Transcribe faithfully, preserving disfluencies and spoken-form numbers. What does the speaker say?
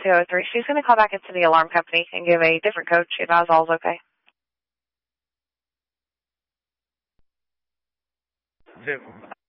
two oh three. She's going to call back into the alarm company and give a different code. She advised all's okay. The,